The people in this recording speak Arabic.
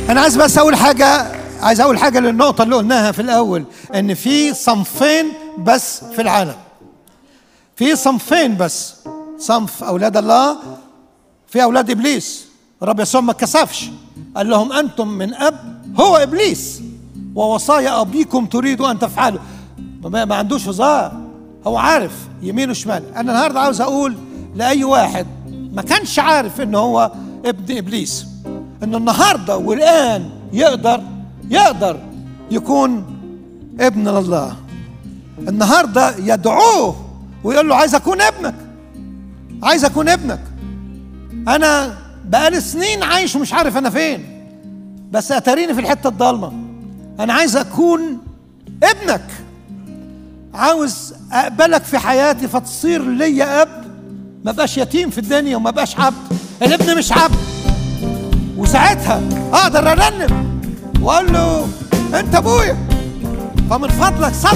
أنا عايز بس أقول حاجة للنقطة اللي قلناها في الأول، إن في صنفين بس في العالم. في صنفين بس، صنف أولاد الله، في أولاد إبليس. الرب يسوع ما كسفش، قال لهم أنتم من أب هو إبليس ووصايا أبيكم تريدوا أن تفعلوا. ما عندوش هزار، هو عارف يمين وشمال. أنا النهاردة عاوز أقول لأي واحد ما كانش عارف إن هو ابن إبليس، إن النهاردة والآن يقدر يكون ابن الله. النهاردة يدعوه ويقول له عايز أكون ابنك. أنا بقالي سنين عايش ومش عارف أنا فين، بس أتريني في الحتة الضلمة. أنا عايز أكون ابنك، عاوز أقبلك في حياتي فتصير لي أب، ما بقاش يتيم في الدنيا وما بقاش عبد. الابن مش عبد، وساعتها أقدر أرنم وأقول له أنت أبويا. فمن فضلك صلي